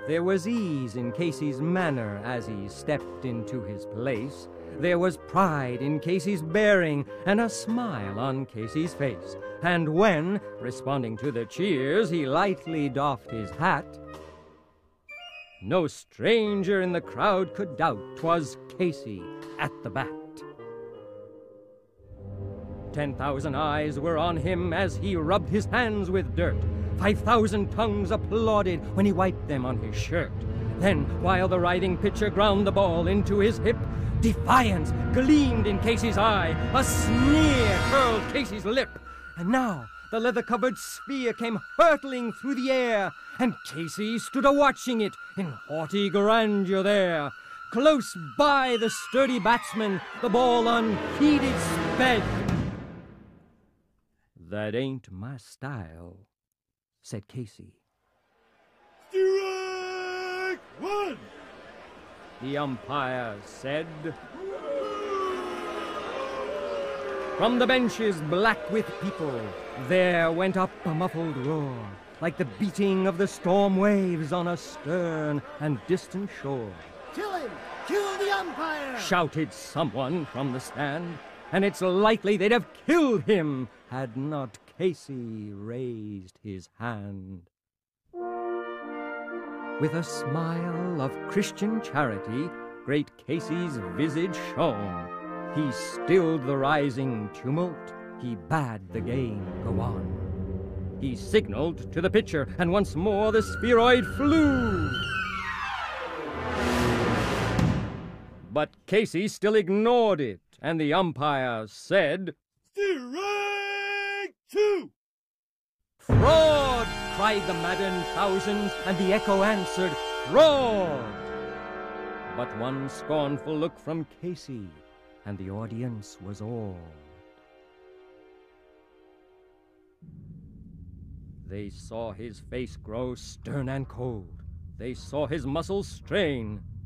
There was ease in Casey's manner as he stepped into his place. There was pride in Casey's bearing and a smile on Casey's face. And when, responding to the cheers, he lightly doffed his hat, no stranger in the crowd could doubt 'twas Casey at the bat. 10,000 eyes were on him as he rubbed his hands with dirt. 5,000 tongues applauded when he wiped them on his shirt. Then, while the riding pitcher ground the ball into his hip, defiance gleamed in Casey's eye, a sneer curled Casey's lip. And now the leather-covered sphere came hurtling through the air, and Casey stood a-watching it in haughty grandeur there. Close by the sturdy batsman, the ball unheeded sped. "That ain't my style," said Casey. "Strike one!" the umpire said. From the benches black with people, there went up a muffled roar, like the beating of the storm waves on a stern and distant shore. "Kill him! Kill the umpire!" shouted someone from the stand, and it's likely they'd have killed him had not Casey raised his hand. With a smile of Christian charity, great Casey's visage shone. He stilled the rising tumult, he bade the game go on. He signaled to the pitcher, and once more the spheroid flew. But Casey still ignored it, and the umpire said, "Strike two!" "Fraud!" cried the maddened thousands, and the echo answered, "Fraud!" But one scornful look from Casey, and the audience was awed. They saw his face grow stern and cold. They saw his muscles strain.